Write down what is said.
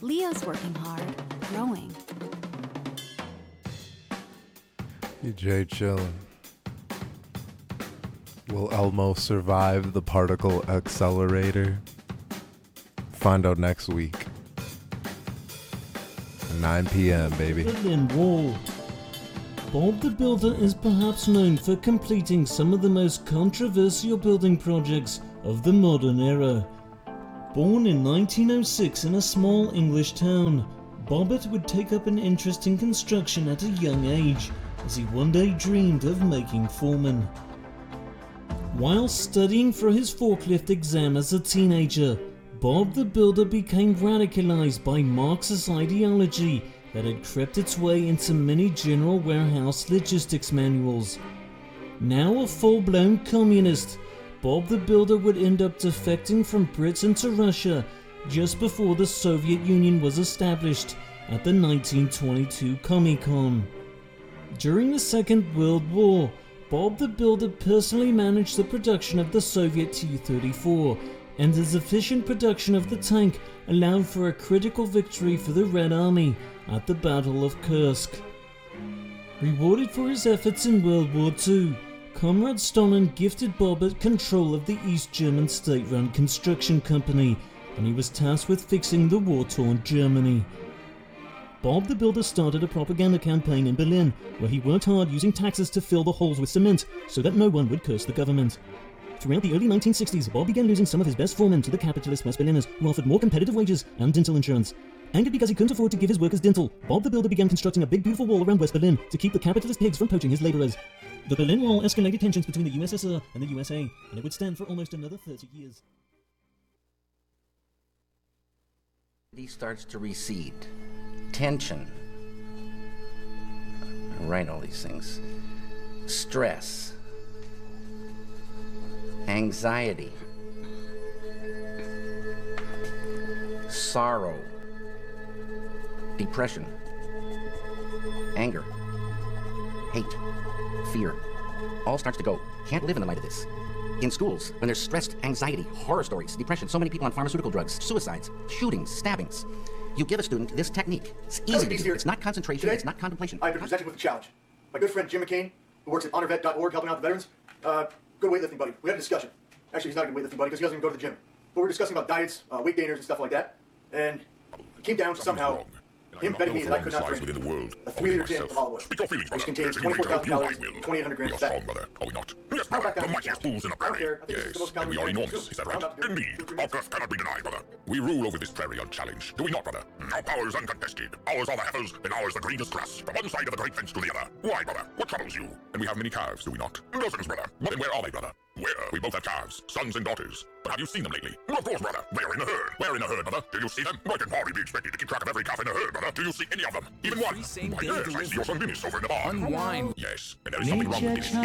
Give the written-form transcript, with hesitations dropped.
Leo's working hard, growing. EJ chillin'. Will Elmo survive the particle accelerator? Find out next week. 9 p.m., baby. Berlin Wall. Bob the Builder is perhaps known for completing some of the most controversial building projects of the modern era. Born in 1906 in a small English town, Bobbert would take up an interest in construction at a young age, as he one day dreamed of making foreman. While studying for his forklift exam as a teenager, Bob the Builder became radicalized by Marxist ideology that had crept its way into many General Warehouse logistics manuals. Now a full-blown communist, Bob the Builder would end up defecting from Britain to Russia just before the Soviet Union was established at the 1922 Comic-Con. During the Second World War, Bob the Builder personally managed the production of the Soviet T-34, and his efficient production of the tank allowed for a critical victory for the Red Army at the Battle of Kursk. Rewarded for his efforts in World War II, Comrade Stalin gifted Bobbert control of the East German state-run construction company, and he was tasked with fixing the war-torn Germany. Bob the Builder started a propaganda campaign in Berlin, where he worked hard using taxes to fill the holes with cement so that no one would curse the government. Throughout the early 1960s, Bob began losing some of his best foremen to the capitalist West Berliners, who offered more competitive wages and dental insurance. Angered because he couldn't afford to give his workers dental, Bob the Builder began constructing a big beautiful wall around West Berlin to keep the capitalist pigs from poaching his laborers. The Berlin Wall escalated tensions between the USSR and the USA, and it would stand for almost another 30 years. He starts to recede. Tension. I write all these things. Stress. Anxiety. Sorrow. Depression. Anger. Hate. Fear. All starts to go. Can't live in the light of this. In schools, when there's stress, anxiety, horror stories, depression, so many people on pharmaceutical drugs, suicides, shootings, stabbings. You give a student this technique. It's easy to do. It's not concentration, Today, it's not contemplation. I've been presented with a challenge. My good friend Jim McCain, who works at honorvet.org helping out the veterans, good weightlifting buddy. We had a discussion. Actually, he's not a good weightlifting buddy because he doesn't even go to the gym. But we're discussing about diets, weight gainers and stuff like that. And it came down to somehow him betting me that I could not drink within the world, a 3-liter tin of olive oil, Speak your feelings, which brother. contains 24,000 calories, 2,800 grams We of are fat. strong, brother, are we not? Yes, How brother. about that? The mightiest bulls in the I don't prairie. care. I think this is the most Yes, and we are common enormous, thing. is that I'm right? not doing it. Indeed. Our birth cannot be denied, brother. We rule over this prairie unchallenged. Do we not, brother? Our power is uncontested. Ours are the heifers, and ours the greenest grass. From one side of the great fence to the other. Why, brother? What troubles you? And we have many calves, do we not? Dozens, brother. But then where are they, brother? Where? We both have calves, sons and daughters. But have you seen them lately? Of course, brother. They're in the herd. Where in the herd, brother? Do you see them? I can hardly be expected to keep track of every calf in the herd, brother. Do you see any of them? Even one? Why, yes, I see your son Dennis over in the barn. Unwind. Yes, and there is something wrong with this.